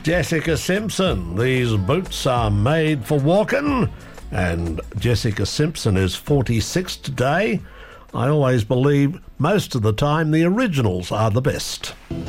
Jessica Simpson. These boots are made for walking. And Jessica Simpson is 46 today. I always believe most of the time the originals are the best.